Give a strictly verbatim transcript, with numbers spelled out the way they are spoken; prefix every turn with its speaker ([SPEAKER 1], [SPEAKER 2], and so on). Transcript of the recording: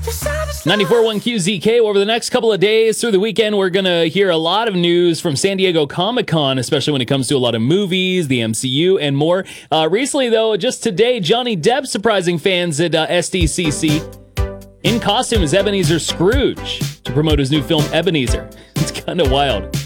[SPEAKER 1] ninety-four point one Q Z K. Over the next couple of days through the weekend, we're going to hear a lot of news from San Diego Comic-Con, especially when it comes to a lot of movies, the M C U, and more. Uh, recently, though, just today, Johnny Depp surprising fans at uh, S D C C in costume as Ebenezer Scrooge to promote his new film, Ebenezer. It's kind of wild.